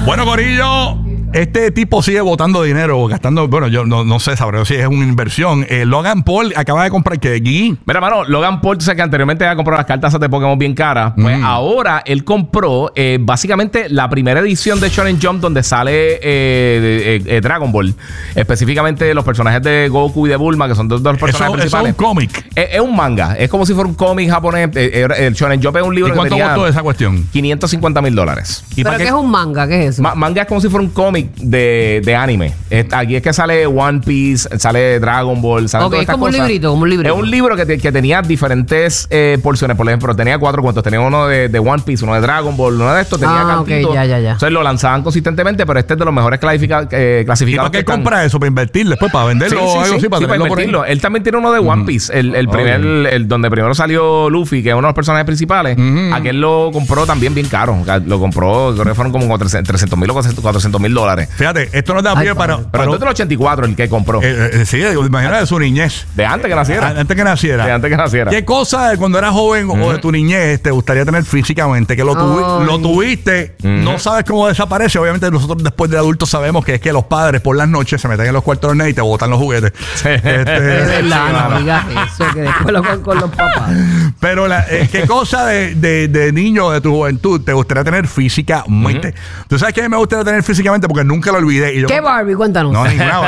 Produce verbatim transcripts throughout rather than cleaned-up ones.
Bueno, corillo, este tipo sigue botando dinero, gastando, bueno, yo no, no sé, sabré si es una inversión. Eh, Logan Paul acaba de comprar que Gui. Mira, mano, Logan Paul, tú sabes que anteriormente había comprado las cartas de Pokémon bien caras. Pues Mm. ahora él compró eh, básicamente la primera edición de Shonen Jump donde sale eh, eh, eh, Dragon Ball. Específicamente los personajes de Goku y de Bulma, que son dos de los personajes Eso, eso es principales. un cómic. Es, es un manga. Es como si fuera un cómic japonés. Eh, eh, el Shonen Jump es un libro ¿Y que cuánto tenía costó esa cuestión? quinientos cincuenta mil dólares. ¿Y ¿Pero para qué qué? es un manga? ¿Qué es eso? Ma- manga es como si fuera un cómic de, de anime. Es- aquí es que sale One Piece, sale Dragon Ball, sale Ok, todas es estas como un cosas. librito, como un librito. Es un libro que, te- que tenía diferentes eh, porciones. Por ejemplo, tenía cuatro cuentos. Tenía uno de, de One Piece, uno de Dragon Ball, uno de estos. Tenía Ah, ok, cantitos. ya, ya, ya. Entonces lo lanzaban consistentemente, pero este es de los mejores clasifica- eh, ¿Y clasificados. para qué que están. compra eso? ¿Para invertir después? ¿Para venderlo Sí, o sí, algo sí, así? ¿Para sí, para tenerlo por ahí? invertirlo. Él también tiene uno de One Piece. El, el Ok. primer, el, donde primero salió Luffy, que es uno de los personajes principales. Ujú. Aquel lo compró también bien caro. Lo compró, creo que fueron como trescientos mil o cuatrocientos mil dólares. Fíjate, esto nos da pie Ay, para... padre. Pero para- esto es del ochenta y cuatro el que compró. eh, eh, sí, imagínate de su niñez. De antes que naciera. Antes que naciera. De antes que naciera. ¿Qué cosa de cuando eras joven o de tu niñez te gustaría tener físicamente? Que lo, tuvi- Ay. lo tuviste, no sabes cómo desaparece. Obviamente nosotros después de adultos sabemos que es que los padres por las noches se meten en los cuartos de los nenes y te botan los juguetes. Sí. Este, De verdad, mano. no digas eso, que después lo con, con los papás. pero la, eh, ¿qué cosa de, de, de niño de tu juventud te gustaría tener físicamente? Tú sabes que me gustaría tener físicamente porque nunca lo olvidé. Y yo, ¿Qué Barbie? Cuéntanos. No, ninguna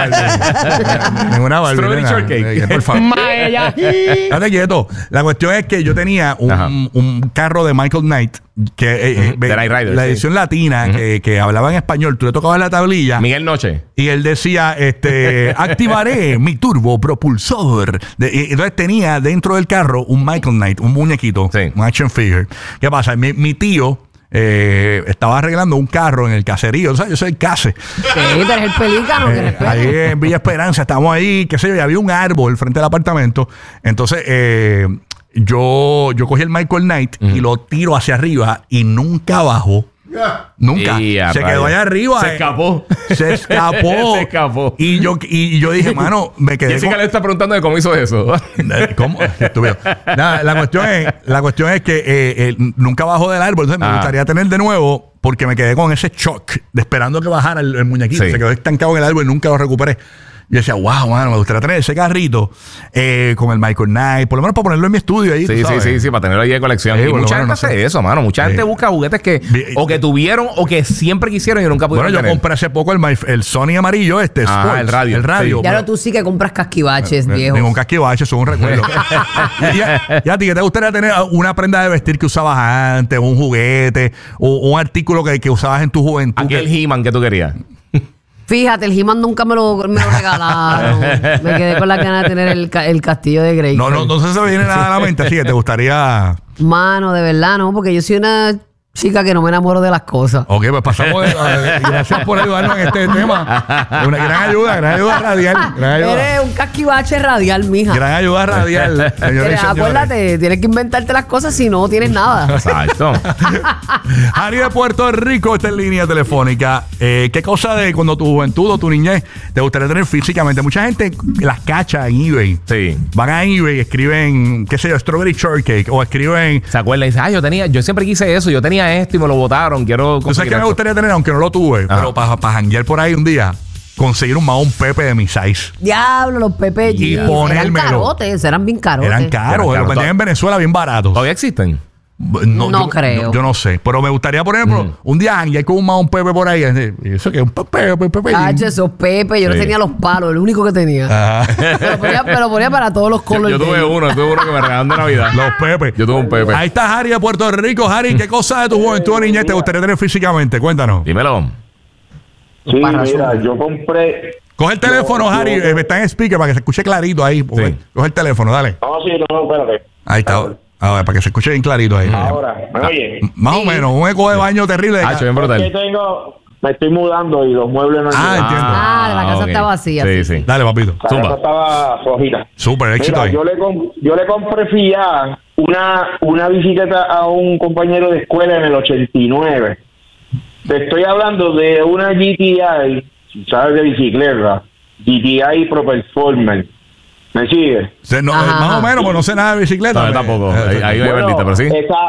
Barbie. Ninguna Barbie. Strawberry nena. shortcake. Eh, Por favor. Maya. Date quieto. La cuestión es que yo tenía Ajá. un, un carro de Michael Knight, que eh, eh, Ujú. De Knight Rider, la sí. edición latina, que, que hablaba en español. Tú le tocabas la tablilla Miguel Noche. y él decía, este, activaré mi turbo propulsor. De- y entonces tenía dentro del carro un Michael Knight, un muñequito, Sí. un action figure. ¿Qué pasa? Mi, mi tío eh, estaba arreglando un carro en el caserío. O sea, yo soy el case. Sí, tú eres el pelícano, que Eh, respeta. ahí en Villa Esperanza, estábamos ahí, qué sé yo, y había un árbol frente al apartamento. Entonces, eh, yo, yo cogí el Michael Knight y lo tiro hacia arriba y nunca bajó. Nunca. Y a se rayos. quedó allá arriba. Se eh, escapó. Se escapó. Se escapó. Y yo, y yo dije, mano, me quedé Jessica con- le está preguntando de cómo hizo eso. Eh, ¿Cómo? Estúpido. Nada, la cuestión es, la cuestión es que eh, eh, nunca bajó del árbol. Entonces me Ah. gustaría tener de nuevo, porque me quedé con ese shock de esperando que bajara el, el muñequito. Sí. Se quedó estancado en el árbol y nunca lo recuperé. Yo decía, wow, mano, me gustaría tener ese carrito eh, con el Michael Knight, por lo menos para ponerlo en mi estudio ahí. Sí, tú sí, sabes. sí, sí, para tenerlo ahí de colección. Sí, y bueno, mucha bueno, gente no sé. hace eso, mano. Mucha Sí. gente busca juguetes que Vi- o que tuvieron o que siempre quisieron y nunca Bueno, pudieron yo tener. compré hace poco el, my- el Sony amarillo este, Ah, Sports, el radio. El radio. Sí. Ya pero- lo tú sí que compras casquivaches, viejo. Ningún casquivache, eso es un recuerdo. y, a, y a ti, ¿qué te gustaría tener una prenda de vestir que usabas antes, un juguete, o un artículo que, que usabas en tu juventud? Aquel que- He-Man que tú querías. Fíjate, el He-Man nunca me lo, me lo regalaron. Me quedé con la gana de tener el, ca- el castillo de Grey. No, no, no se me viene nada a la mente, así que te gustaría... Mano, de verdad, no, porque yo soy una chica que no me enamoro de las cosas. Ok, pues pasamos de, eh, gracias por ayudarnos en este tema. Una gran ayuda, gran ayuda radial. Gran ayuda, Eres un casquivache radial, mija. gran ayuda radial, señores y Eres- señores. acuérdate, tienes que inventarte las cosas si no tienes nada. Exacto. Ari de Puerto Rico está en línea telefónica. Eh, ¿Qué cosa de cuando tu juventud o tu niñez te gustaría tener físicamente? Mucha gente las cacha en eBay. Sí. Van a eBay y escriben, qué sé yo, Strawberry Shortcake o escriben... ¿Se acuerda? Y dice, ah, yo tenía, yo siempre quise eso, yo tenía esto y me lo botaron, quiero ¿Tú sabes conseguir qué me esto. gustaría tener? Aunque no lo tuve, Ajá. pero para pa janguear por ahí un día, conseguir un Mahón Pepe de mi size. Diablo, los Pepe Y G. Eran ponérmelo. carotes, eran bien carotes. Eran caros, Eran los caros. vendían en Venezuela bien baratos. ¿Todavía existen? No yo, creo. Yo, yo no sé, pero me gustaría poner Mm. un día janguear con un Mahón Pepe por ahí. Y eso que es un Pepe, Pepe, Pepe. Ah, esos Pepe, yo no Sí. tenía los palos, el único que tenía. Ajá. Pero ponía, pero ponía para todos los Yo, colores. yo tuve uno, tuve uno que me regalaron de Navidad. Los Pepe. Yo tuve un Pepe. Ahí está Harry de Puerto Rico. Harry, ¿qué cosa de tu juventud o niñez te gustaría tener físicamente? Cuéntanos. Dímelo. Sí, mira, yo compré. Coge el teléfono, Yo- Harry. yo- eh, está en speaker para que se escuche clarito ahí. Coge, Sí. coge el teléfono, dale. No, sí, no, espérate. Ahí está. A ver, para que se escuche bien clarito ahí. Ahora, ¿me oye? M- Más o menos, un eco de baño terrible. de Ah, ca- bien Es que brutal. tengo. Me estoy mudando y los muebles no Ah, llegan. entiendo. Ah, la casa ok. está vacía, Sí, sí. sí. Dale, papito. La Zumba. casa estaba flojita. Súper éxito Mira, ahí. yo le, com- yo le compré fiar una, una bicicleta a un compañero de escuela en el ochenta y nueve. Te estoy hablando de una G T I, ¿sabes? De bicicleta. G T I Pro Performance. ¿Me sigue? Se- no, Ajá, eh, más ajá. o menos, pues no sé nada de bicicleta. No, yo pues, tampoco. eh, Ahí- ahí- eh, bendita, pero sí. Esa,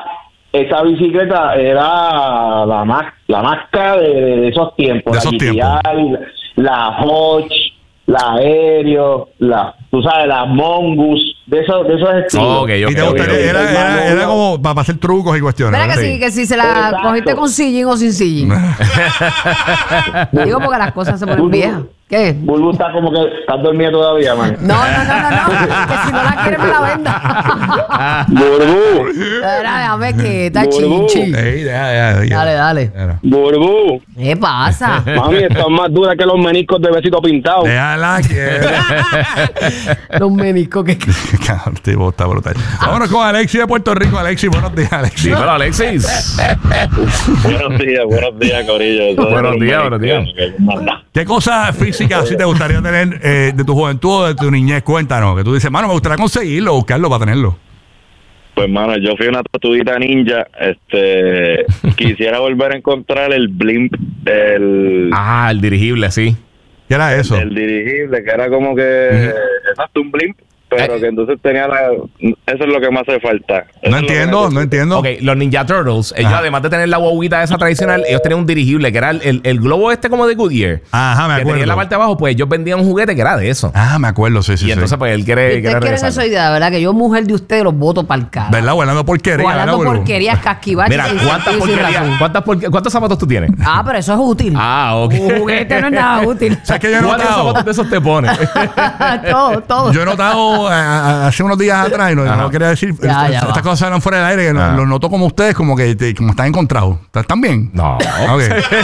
esa bicicleta era la más la más cara de, de esos tiempos. De la esos G T I, tiempos. la Hodge, la Aéreo, la, tú sabes, la Mongoose, de esos, de esos estilos. Oh, ok, ok, Y te ok, gustaría, ok. era, era, era como para hacer trucos y cuestiones. Espera que ¿verdad? sí, que si se la Exacto. cogiste con sillín o sin sillín. Digo porque las cosas se ponen viejas. ¿Qué? Bulbu está como que estás dormida todavía, man. No, no, no, no, no. Que si no la quieres me la venda. Burbu, Espera, déjame que está Burbu. chichi. Ey, ya, ya, ya. Dale, dale. Era. Burbu. ¿Qué pasa? Mami, estás más dura que los meniscos de besito pintado. Déjala que... Los meniscos que... Cabrón, el tipo está brutal. Vámonos con Alexis de Puerto Rico. Alexis, buenos días, Alexis. Dímelo, Alexis. Buenos días, buenos días, Corillo. Eso de Buenos los días, buenos días. meniscos, que es maldad. ¿Qué cosas físicas así te gustaría tener eh, de tu juventud o de tu niñez? Cuéntanos. Que tú dices, mano, me gustaría conseguirlo, buscarlo para tenerlo. Pues, mano, yo fui una tortuguita ninja. Este, quisiera volver a encontrar el blimp, el, Ah, el dirigible, sí. ¿Qué era eso? el dirigible, que era como que, exacto, un blimp, pero Eh. que entonces tenía la, eso es lo que me hace falta. Eso No es lo que entiendo, necesito. no entiendo. Ok, los Ninja Turtles, ellos Ajá. además de tener la guaguita esa tradicional, ellos tenían un dirigible que era el, el, el globo este como de Goodyear. Ajá, me que tenía en la acuerdo. parte de abajo, pues ellos vendían un juguete que era de eso. Ah, me acuerdo, sí, sí, y sí. entonces, pues él Y quiere, ustedes quiere quieren regresar. esa idea, ¿verdad? Que yo, mujer de ustedes, los voto para el carro. ¿Verdad? Hablando porquería. O hablando ¿verdad, Burbu? porquerías, casquivaches. Mira, sin ¿cuántas sentido y sin porquerías? razón. ¿Cuántas porque- ¿Cuántos zapatos tú tienes? Ah, pero eso es útil. Ah, ok. Un juguete no es nada útil. ¿Sabes qué yo he ¿Cuántos notado? zapatos de esos te pones? todo, todo. Yo he notado a- a- hace unos días atrás, y no, Ajá. no quería decir, Ya, estas, ya estas va. cosas eran fuera del aire, que lo, Ajá. lo noto como ustedes, como que te- como están encontrados. ¿Están bien? No. Ok.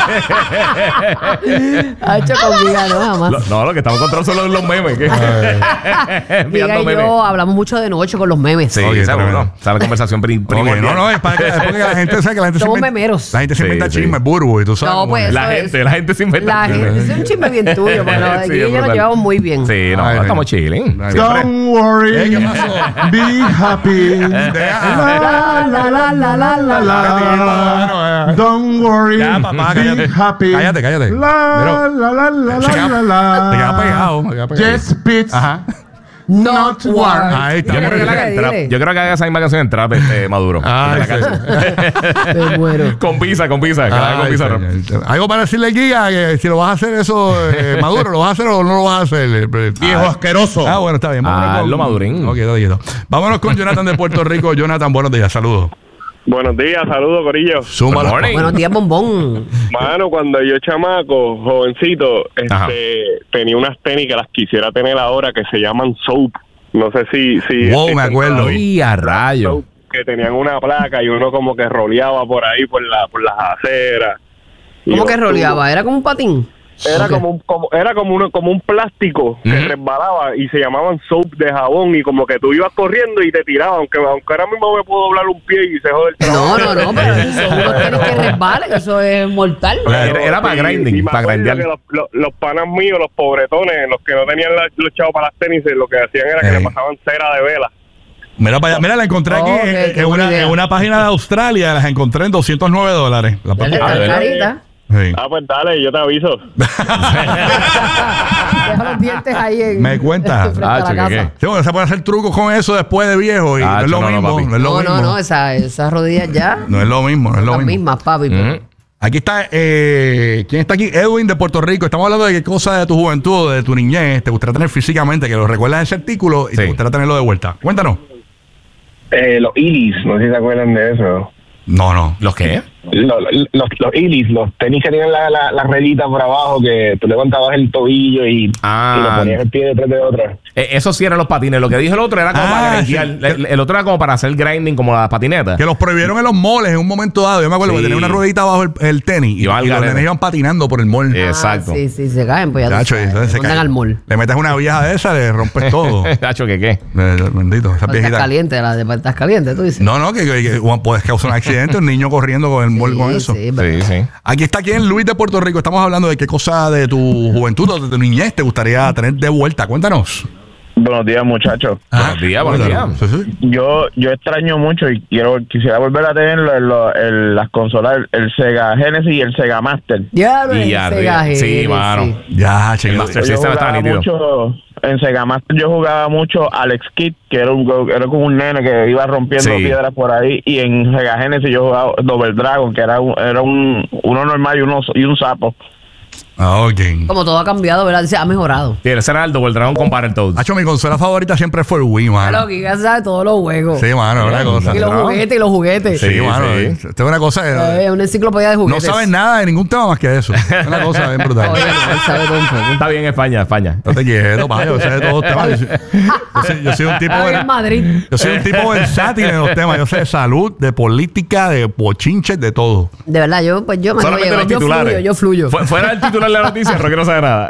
Ha hecho conmigo, no, jamás. Lo- no, lo que estamos encontrando son los, los memes. que- Diga Enviando y memes. yo hablamos mucho de noche con los memes. Sí, Ok, seguro. tremendo. Esa es la conversación pri- Ok, primordial. no, no, es, para que, es porque la gente sabe que la gente Somos se inventa- memeros. La gente se Sí, inventa sí. chismes, Burbu, y tú sabes. No, cómo pues, es. La Eso gente, es- la gente se inventa. La gente, ese es un chisme bien tuyo, pero Sí, aquí es yo nos brutal. llevamos muy bien. Sí, no, Ay, estamos ay. chilling. Ay, Siempre- Don't worry, Eh, ¿qué pasó? be happy. Deja- La, la, la, la, la, la, la. Don't worry, Ya, papá, cállate. be happy. Cállate, cállate. La, Pero- la, la, la, Se queda- la, la, te queda la. pegado, te queda pegado. Yes, bitch. Ajá. Not war. Ahí está. Yo creo que la haga en Dile, trap. dile. Yo creo que haga esa misma canción en trap, este, Maduro. Ay, En la casa. Me muero. Con pizza, con pizza. que la haga con Ay, pizza. ¿no? señor. Algo para decirle al guía que si lo vas a hacer eso, eh, Maduro, ¿lo vas a hacer o no lo vas a hacer? Viejo asqueroso. Ah, bueno, está bien. Ah, lo Madurín. Ok, está quieto. Vámonos con Jonathan de Puerto Rico. Jonathan, buenos días, saludos. Buenos días, saludos, Corillo. Súmalo. Good morning. Buenos días, bombón. Mano, cuando yo chamaco, jovencito, Ajá. este, tenía unas tenis que las quisiera tener ahora que se llaman Soap. No sé si... si Wow, me existen acuerdo. todavía. Y a rayo. Soap, que tenían una placa y uno como que roleaba por ahí, por la por las aceras. Y ¿Cómo yo- que roleaba? ¿Era como un patín? Era Ok. como un, como, era como uno, como un plástico que Ujú. resbalaba y se llamaban soap de jabón y como que tú ibas corriendo y te tiraba, aunque, aunque ahora mismo me puedo doblar un pie y se jode el trabajo. No, no, no, pero eso uno tiene que resbalar, que eso es mortal. Era, era para Sí, grinding, y me para acuerdo grindear. que los, los, los panas míos, los pobretones, los que no tenían la- los chavos para las tenis, lo que hacían era que Ey. le pasaban cera de vela. Mira, para allá. Mira, la encontré aquí Ok, en, qué en buena una, idea. en una página de Australia. Las encontré en doscientos nueve dólares. La parte- Está Ah, ¿de verdad? carita. Sí. Ah, pues dale, yo te aviso. Deja los dientes ahí en, Me cuentas. frente a Ah, la che, casa. ¿qué? Sí, bueno, se puede hacer trucos con eso después de viejo y Ah, no es lo no, no, mismo. papi. No es lo No, mismo. no, no, esa- esas rodillas ya. No es lo mismo, no es lo Las mismo. mismas, papi. pero- Ujú. Aquí está, eh, ¿quién está aquí? Edwin de Puerto Rico. Estamos hablando de qué cosa de tu juventud, de tu niñez, te gustaría tener físicamente, que lo recuerdas ese artículo y Sí. te gustaría tenerlo de vuelta. Cuéntanos. Eh, los Ilis, no sé si se acuerdan de eso. No, no. ¿Los qué? Los, los, los Ilis, los tenis que tenían la, la, la redita por abajo, que tú levantabas el tobillo y, Ah. y lo ponías el pie detrás de otra. Eh, eso sí eran los patines. Lo que dijo el otro era como Ah, para sí. grindear. El, el otro era como para hacer grinding, como las patinetas. Que los prohibieron en los moles en un momento dado. Yo me acuerdo Sí. que tenía una ruedita bajo el, el tenis y, Iban al y los garete. nenes iban patinando por el mall. Eh, Exacto. Ah, sí, sí, se caen, pues ya tú Chacho, y sabes, entonces se mandan cae. al mall. Le metes una vieja de esa, le rompes todo. Eh, Tacho, ¿qué qué? Bendito, esa Estás viejita. caliente, la de estás caliente, tú dices. No, no, que, que- que puedes causar un accidente, un niño corriendo con el mall Sí, con eso. sí, Sí, sí. Aquí está quien, Luis de Puerto Rico. Estamos hablando de qué cosa de tu juventud o de tu niñez te gustaría tener de vuelta. Cuéntanos. Buenos días, muchachos. Buenos días, buenos días. Sí, sí. Yo yo extraño mucho y quiero quisiera volver a tenerlo en, lo- en las consolas, el, el Sega Genesis y el Sega Master. Ya, Y el ya, Sega sí, Genesis. mano. Ya, El chequeo. Master Yo System está jugaba nítido. mucho en Sega Master, yo jugaba mucho Alex Kidd, que era un era como un nene que iba rompiendo Sí. piedras por ahí, y en Sega Genesis yo jugaba Double Dragon, que era un, era un uno normal y uno y un sapo. Ah, ok. Como todo ha cambiado, ¿verdad? Se ha mejorado. Sí, ese era el Double Dragon con Battletoads. Hacho, mi consola favorita siempre fue el Wii, mano. Claro, que ya sabe todos los juegos. Sí, mano, es una cosa. Y los juguetes, y los juguetes. Sí, Sí, mano. sí. Esto es una cosa. Eh, una enciclopedia de No juguetes. sabes nada de ningún tema más que eso. Es una cosa bien brutal. Oye, no, él sabe todo un poco. Está bien España, España. No te quiero, pa, yo sé de todos los temas. Yo soy, yo soy- yo soy un tipo Ah, en ver- Madrid. yo soy un tipo versátil en los temas. Yo sé de salud, de política, de bochinches, de todo. De verdad, yo, pues yo me Solamente llevo, los yo titulares. fluyo, yo fluyo. Fu- fuera del titular de la noticia, Roque no sabe nada.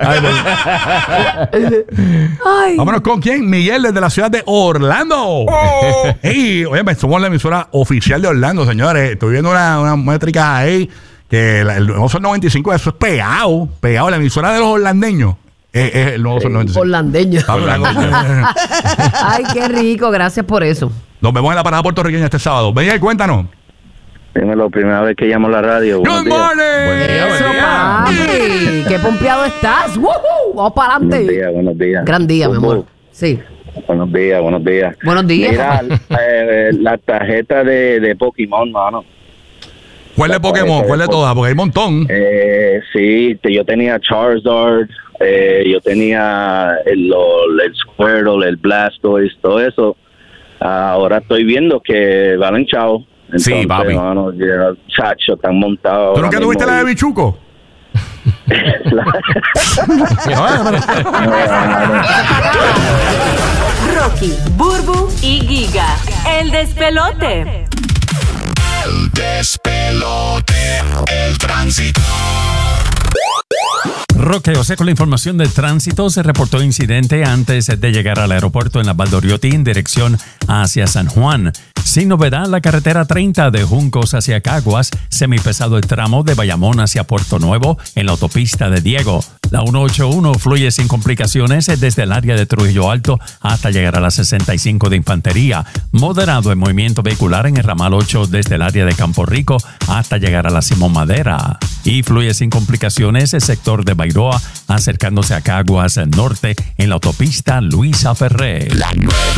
Ay, Vámonos con quién? Miguel desde la ciudad de Orlando. Hey, oye, me somos la emisora oficial de Orlando, señores. Estoy viendo una, una métrica ahí que la- el nuevo Sol noventa y cinco, eso es pegado, pegado. La emisora de los orlandeños es, es el nuevo Sol noventa y cinco. orlandeño. Ah, una cosa. Ay, qué rico, gracias por eso. Nos vemos en la parada puertorriqueña este sábado. Miguel, cuéntanos. Dímelo, primera vez que llamo a la radio. Good Buenos días. morning. Buen día, Eso, buen día. papi. Qué pompeado estás. ¡Woohoo! Vamos para Buenos adelante. días, buenos días. Gran día, mi amor. Sí. Buenos días, buenos días. Buenos días. Mira, eh, la tarjeta de, de Pokémon, mano. ¿Cuál de Pokémon? ¿Cuál de todas? Porque hay un montón. Eh, sí, te- yo tenía Charizard, eh, yo tenía el, lo- el Squirtle, el Blastoise, todo eso. Ahora estoy viendo que valen chao. Sí, Entonces, papi. mano, ya, chacho, están montados. ¿Tú ahora nunca mismo tuviste la de y- Bichuco? Rocky, Burbu y Giga. El despelote. El despelote, el tránsito. Roque José con la información del tránsito. Se reportó incidente antes de llegar al aeropuerto en la Valdoriotti en dirección hacia San Juan. Sin novedad, la carretera treinta de Juncos hacia Caguas, semipesado el tramo de Bayamón hacia Puerto Nuevo en la autopista de Diego. La ciento ochenta y uno fluye sin complicaciones desde el área de Trujillo Alto hasta llegar a la sesenta y cinco de Infantería. Moderado el movimiento vehicular en el ramal ocho desde el área de Campo Rico hasta llegar a la Simón Madera. Y fluye sin complicaciones el sector de Bairoa acercándose a Caguas Norte en la autopista Luisa Ferré.